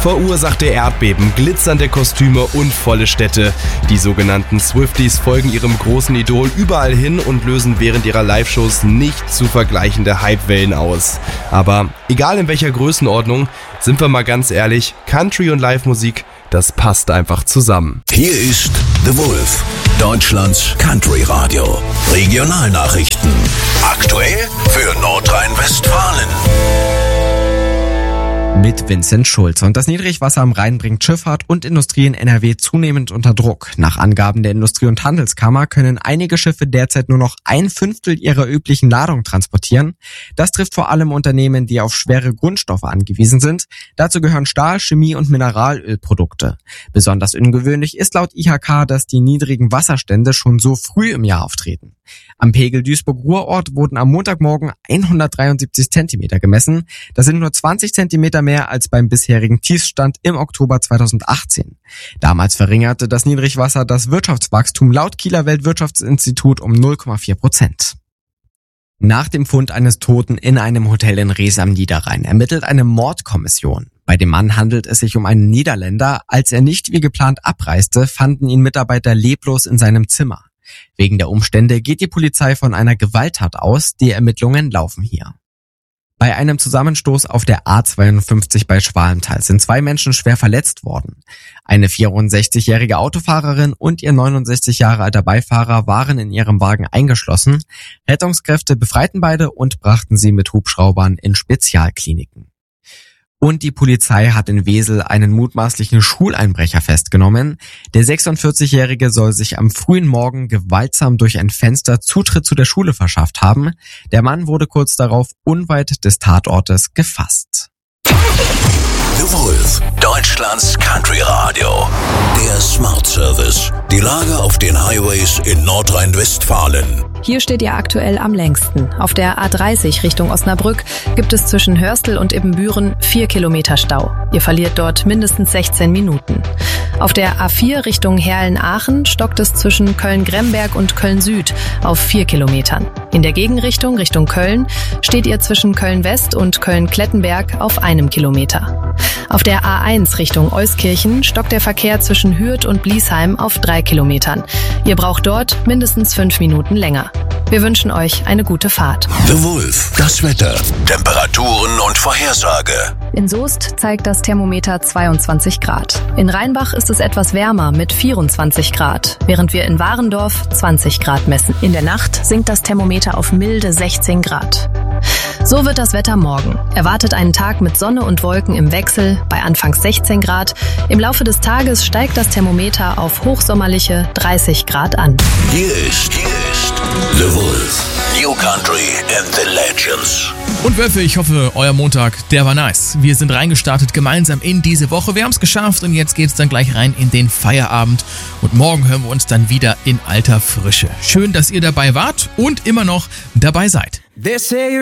verursachte Erdbeben, glitzernde Kostüme und volle Städte. Die sogenannten Swifties folgen ihrem großen Idol überall hin und lösen während ihrer Live-Shows nicht zu vergleichende Hypewellen aus. Aber egal in welcher Größenordnung, sind wir mal ganz ehrlich, Country und Live-Musik, das passt einfach zusammen. Hier ist The Wolf, Deutschlands Country-Radio. Regionalnachrichten. Aktuell für Nordrhein-Westfalen. Mit Vincent Schulz. Und das Niedrigwasser am Rhein bringt Schifffahrt und Industrie in NRW zunehmend unter Druck. Nach Angaben der Industrie- und Handelskammer können einige Schiffe derzeit nur noch 1/5 ihrer üblichen Ladung transportieren. Das trifft vor allem Unternehmen, die auf schwere Grundstoffe angewiesen sind. Dazu gehören Stahl, Chemie und Mineralölprodukte. Besonders ungewöhnlich ist laut IHK, dass die niedrigen Wasserstände schon so früh im Jahr auftreten. Am Pegel Duisburg-Ruhrort wurden am Montagmorgen 173 Zentimeter gemessen. Das sind nur 20 Zentimeter mehr als beim bisherigen Tiefstand im Oktober 2018. Damals verringerte das Niedrigwasser das Wirtschaftswachstum laut Kieler Weltwirtschaftsinstitut um 0,4%. Nach dem Fund eines Toten in einem Hotel in Rees am Niederrhein ermittelt eine Mordkommission. Bei dem Mann handelt es sich um einen Niederländer. Als er nicht wie geplant abreiste, fanden ihn Mitarbeiter leblos in seinem Zimmer. Wegen der Umstände geht die Polizei von einer Gewalttat aus. Die Ermittlungen laufen hier. Bei einem Zusammenstoß auf der A52 bei Schwalenthal sind 2 Menschen schwer verletzt worden. Eine 64-jährige Autofahrerin und ihr 69 Jahre alter Beifahrer waren in ihrem Wagen eingeschlossen. Rettungskräfte befreiten beide und brachten sie mit Hubschraubern in Spezialkliniken. Und die Polizei hat in Wesel einen mutmaßlichen Schuleinbrecher festgenommen. Der 46-Jährige soll sich am frühen Morgen gewaltsam durch ein Fenster Zutritt zu der Schule verschafft haben. Der Mann wurde kurz darauf unweit des Tatortes gefasst. The Wolf, Deutschlands Country-Radio. Der Smart Service. Die Lage auf den Highways in Nordrhein-Westfalen. Hier steht ihr aktuell am längsten. Auf der A30 Richtung Osnabrück gibt es zwischen Hörstel und Ibbenbüren 4 Kilometer Stau. Ihr verliert dort mindestens 16 Minuten. Auf der A4 Richtung Herlen-Aachen stockt es zwischen Köln-Gremberg und Köln-Süd auf 4 Kilometern. In der Gegenrichtung Richtung Köln steht ihr zwischen Köln-West und Köln-Klettenberg auf 1 Kilometer. Auf der A1 Richtung Euskirchen stockt der Verkehr zwischen Hürth und Bliesheim auf 3 Kilometern. Ihr braucht dort mindestens 5 Minuten länger. Wir wünschen euch eine gute Fahrt. The Wolf, das Wetter, Temperaturen und Vorhersage. In Soest zeigt das Thermometer 22 Grad. In Rheinbach ist es etwas wärmer mit 24 Grad, während wir in Warendorf 20 Grad messen. In der Nacht sinkt das Thermometer auf milde 16 Grad. So wird das Wetter morgen. Erwartet einen Tag mit Sonne und Wolken im Wechsel bei anfangs 16 Grad. Im Laufe des Tages steigt das Thermometer auf hochsommerliche 30 Grad an. Hier ist The Wolf. New Country and the Legends. Und Wölfe, ich hoffe, euer Montag, der war nice. Wir sind reingestartet gemeinsam in diese Woche. Wir haben es geschafft und jetzt geht's dann gleich rein in den Feierabend. Und morgen hören wir uns dann wieder in alter Frische. Schön, dass ihr dabei wart und immer noch dabei seid.